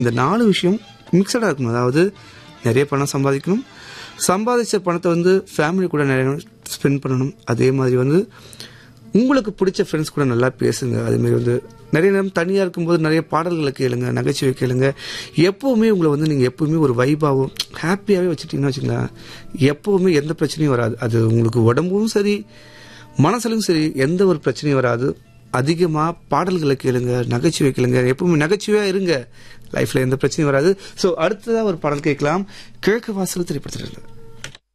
இந்த 4 விஷயம் மிக்சடாக இருக்கணும். அதாவது நிறைய பணம் சம்பாதிக்கணும், சம்பாதிச்ச பணத்தை வந்து ஃபேமிலி கூட நிறைய ஸ்பெண்ட் பண்ணணும். அதே மாதிரி வந்து உங்களுக்கு பிடிச்ச ஃப்ரெண்ட்ஸ் கூட நல்லா பேசுங்க. அதேமாதிரி வந்து நிறைய நேரம் தனியாக இருக்கும்போது நிறைய பாடல்களை கேளுங்க, நகைச்சுவை கேளுங்க. எப்போவுமே உங்களை வந்து நீங்கள் எப்போவுமே ஒரு வைபாகவும் ஹாப்பியாகவே வச்சுட்டிங்கன்னா வச்சுங்களேன், எப்போவுமே எந்த பிரச்சனையும் வராது. அது உங்களுக்கு உடம்பும் சரி மனசுலும் சரி எந்த ஒரு பிரச்சனையும் வராது. அதிகமாக பாடல்களை கேளுங்க, நகைச்சுவை கேளுங்க, எப்பவுமே நகைச்சுவையாக இருங்க, லைஃப்பில் எந்த பிரச்சனையும் வராது. ஸோ அடுத்ததாக ஒரு பாடல் கேட்கலாம். கிழக்கு வாசல் திரைப்படத்தில்